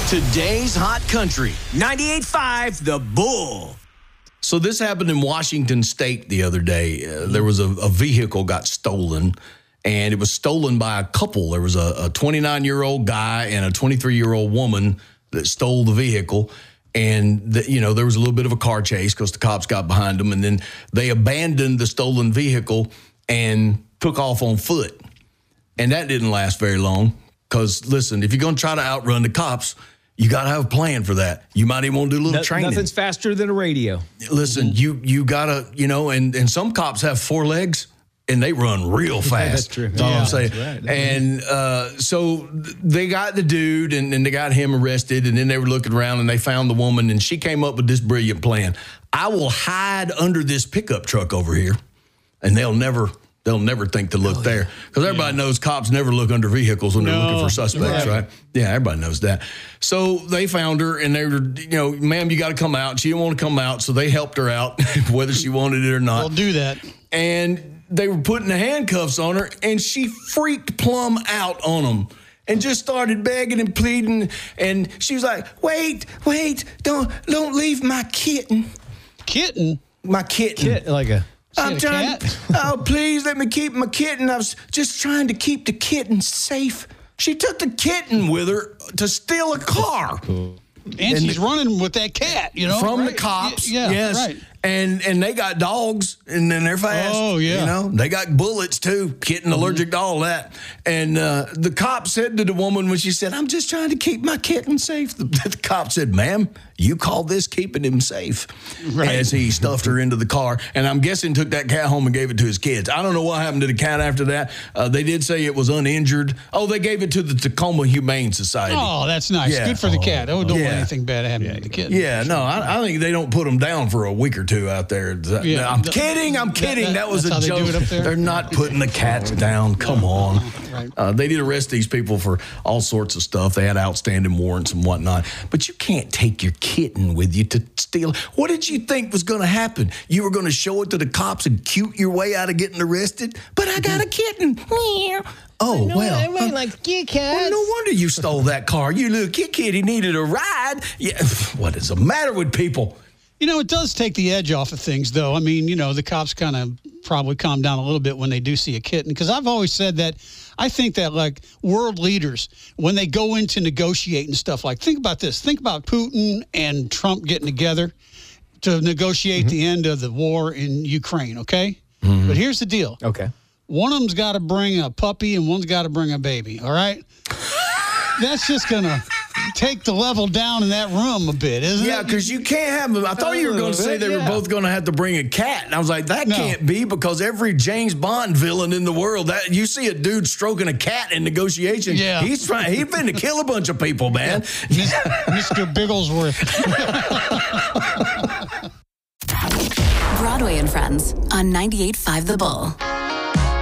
Today's Hot Country, 98.5 The Bull. So this happened in Washington State the other day. There was a vehicle got stolen, and it was stolen by a couple. There was a 29-year-old guy and a 23-year-old woman that stole the vehicle. And, there was a little bit of a car chase because the cops got behind them. And then they abandoned the stolen vehicle and took off on foot. And that didn't last very long because, listen, if you're going to try to outrun the cops, you got to have a plan for that. You might even want to do a little training. Nothing's faster than a radio. Listen, you got to, and some cops have 4 legs and they run real fast. That's true. That's all I'm saying. Right. And so they got the dude and they got him arrested, and then they were looking around and they found the woman, and she came up with this brilliant plan. I will hide under this pickup truck over here, and they'll never think to look there. Because everybody knows cops never look under vehicles when they're looking for suspects, right? Yeah, everybody knows that. So they found her, and they were, ma'am, you got to come out. She didn't want to come out, so they helped her out, whether she wanted it or not. They'll do that. And they were putting the handcuffs on her, and she freaked plumb out on them and just started begging and pleading. And she was like, wait, don't leave my kitten. Kitten? My kitten. I'm trying. Oh, please let me keep my kitten. I was just trying to keep the kitten safe. She took the kitten with her to steal a car. And she's running with that cat, From the cops. Yes. Right. And they got dogs, and then they're fast. Oh, yeah. They got bullets, too. Kitten allergic to all that. And the cop said to the woman when she said, I'm just trying to keep my kitten safe. The cop said, ma'am, you call this keeping him safe? Right. As he stuffed her into the car. And I'm guessing took that cat home and gave it to his kids. I don't know what happened to the cat after that. They did say it was uninjured. Oh, they gave it to the Tacoma Humane Society. Oh, that's nice. Yeah. Good for the cat. Oh, don't want anything bad to happen to the kid. Yeah, no, I think they don't put them down for a week or two out there. I'm kidding. That was a joke. They're not putting the cats down. Come on. Right. They did arrest these people for all sorts of stuff. They had outstanding warrants and whatnot. But you can't take your kitten with you to steal. What did you think was going to happen? You were going to show it to the cops and cute your way out of getting arrested? But I got a kitten. Oh, well. I really like kitty cats. Well, no wonder you stole that car. You little kitty needed a ride. Yeah. What is the matter with people? It does take the edge off of things, though. I mean, the cops kind of probably calm down a little bit when they do see a kitten. Because I've always said that I think that, like, world leaders, when they go into negotiate and stuff, like, think about this. Think about Putin and Trump getting together to negotiate the end of the war in Ukraine, okay? Mm-hmm. But here's the deal. Okay. One of them's got to bring a puppy and one's got to bring a baby, all right? That's just going to take the level down in that room a bit, isn't it? Yeah, because you can't have them. I thought you were going to say they were both going to have to bring a cat. And I was like, that can't be, because every James Bond villain in the world, that you see a dude stroking a cat in negotiation, he's finna kill a bunch of people, man. Mr. Bigglesworth. Broadway and Friends on 98.5 The Bull.